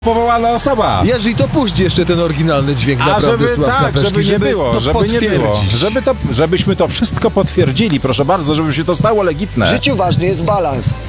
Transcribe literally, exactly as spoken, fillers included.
powołana osoba. Jerzy, to puść jeszcze ten oryginalny dźwięk A naprawdę żeby Sławka tak, Peszki, żeby nie było, to żeby nie było, potwierdzić. żeby to, żebyśmy to wszystko potwierdzili, proszę bardzo, żeby się to stało legitne. W życiu ważny jest balans.